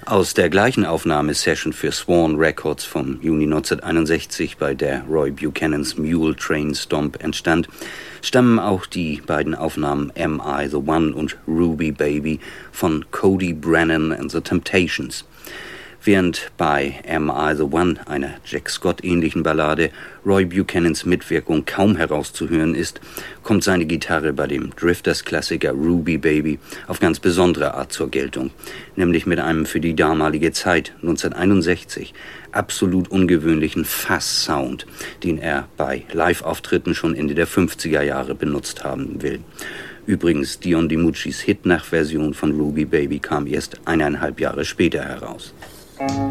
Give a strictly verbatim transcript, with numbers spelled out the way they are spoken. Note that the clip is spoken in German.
Aus der gleichen Aufnahmesession für Swan Records vom Juni neunzehnhunderteinundsechzig, bei der Roy Buchanans Mule Train Stomp entstand, stammen auch die beiden Aufnahmen Am I the One und Ruby Baby von Cody Brennan and the Temptations. Während bei Am I the One, einer Jack Scott-ähnlichen Ballade, Roy Buchanans Mitwirkung kaum herauszuhören ist, kommt seine Gitarre bei dem Drifters-Klassiker Ruby Baby auf ganz besondere Art zur Geltung, nämlich mit einem für die damalige Zeit, neunzehnhunderteinundsechzig, absolut ungewöhnlichen Fuzz-Sound, den er bei Live-Auftritten schon Ende der fünfziger Jahre benutzt haben will. Übrigens, Dion DiMuccis Hit-Nach-Version von Ruby Baby kam erst eineinhalb Jahre später heraus.